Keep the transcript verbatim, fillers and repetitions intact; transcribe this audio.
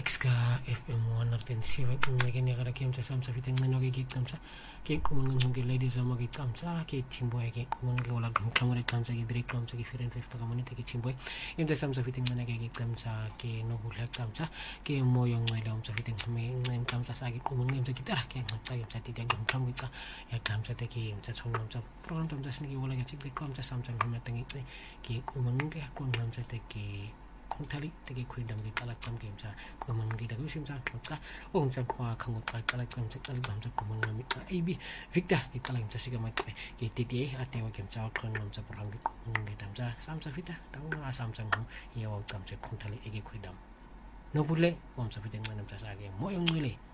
X-ka F M one oh seven ngeke ngekara ke mtsa samsa fiteng ngeno ke kitsamsa ke kumunga ngumke ladies ama ke tsamsa ke timboy ke kumunga wala ngkamure tsamsa ke direct tsamsa ke firen fifty community ke timboy imtsa samsa fiteng ngena ke kitsamsa ke nobudla tsamsa ke moyo ngcwele umtsa fiteng ngcem tsamsa sa ke kumunga imtsa kitara ke ngca imtsa tidi ngkamwe ka ya tsamsa te ke imtsa tshono umtsa program tsamsa sinike wala ke tsikle tsamsa samsa ngimata ngice ke kumunga ko ngcamsa te ke Tali take quid and get like some games. Woman get a wisdom. Oh, some qua come with like some telegrams of common A B Victor, get telling the cigarette. Get the day at the game out condoms of Rangamza, some Safita, down as Samsung, here will come to Kuntali Egi Quidam. No bullet, one Safitan when I'm just again. Moyon Willie.